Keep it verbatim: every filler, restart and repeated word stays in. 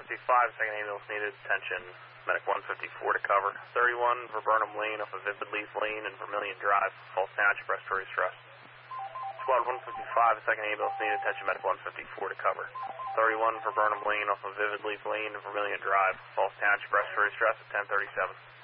fifty-five, second ambulance needed, attention, medic one fifty-four to cover. thirty-one, Viburnum Lane off of Vivid Leaf Lane and Vermilion Drive, Falls Township, respiratory stress. Squad one fifty-five, second ambulance needed, attention, medic one fifty-four to cover. thirty-one, Viburnum Lane off of Vivid Leaf Lane and Vermilion Drive, Falls Township, respiratory stress at ten thirty-seven.